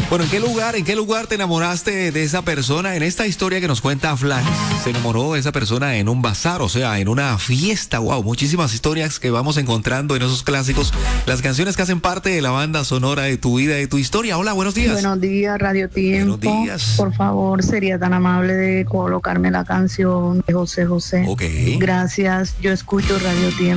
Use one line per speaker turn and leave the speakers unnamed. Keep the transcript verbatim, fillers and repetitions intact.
Bueno, ¿en qué lugar, en qué lugar te enamoraste de esa persona? En esta historia que nos cuenta Flash, se enamoró de esa persona en un bazar, o sea, en una fiesta. Wow, muchísimas historias que vamos encontrando en esos clásicos, las canciones que hacen parte de la banda sonora de tu vida, de tu historia. Hola, buenos días.
Buenos días, Radio Tiempo.
Buenos días.
Por favor, sería tan amable de colocarme la canción de José José.
Ok.
Gracias, yo escucho Radio Tiempo.